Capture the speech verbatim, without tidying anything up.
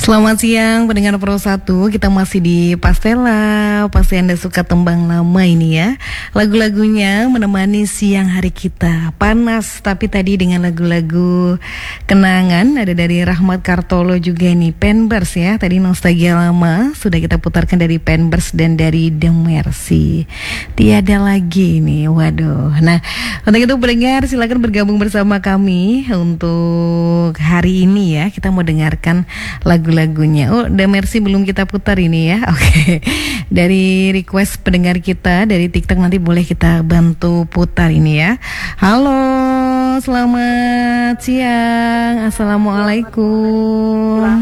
Selamat siang pendengar Pro satu. Kita masih di Pastela. Pasti Anda suka tembang lama ini ya. Lagu-lagunya menemani siang hari kita. Panas tapi tadi dengan lagu-lagu kenangan. Ada dari Rahmat Kartolo juga nih, Penbers ya. Tadi nostalgia lama sudah kita putarkan dari Penbers dan dari The Mercy. Tiada lagi nih. Waduh. Nah, untuk itu pendengar silakan bergabung bersama kami untuk hari ini ya. Kita mau dengarkan lagu-lagunya. Oh, The Mercy belum kita putar ini ya. Oke. Okay. Dari request pendengar kita dari TikTok nanti boleh kita bantu putar ini ya. Halo, selamat siang. Assalamualaikum.